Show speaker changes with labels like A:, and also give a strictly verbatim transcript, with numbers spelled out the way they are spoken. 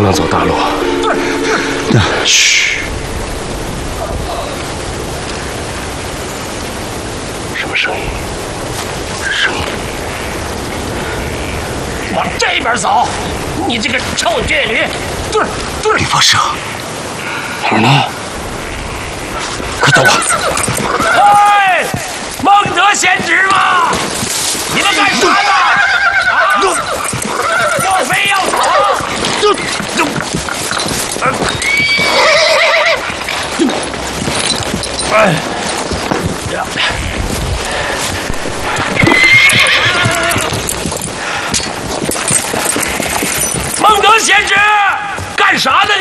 A: 不能走大路。
B: 那
A: 嘘。什么声音？声音。
C: 往这边走！你这个臭倔驴！对对。
B: 李方生，
A: 哪儿呢？快走吧！
C: 哎，孟德贤侄嘛，你们干啥呢？啊！就非要走？就就。哎呀！孟德贤侄，干啥呢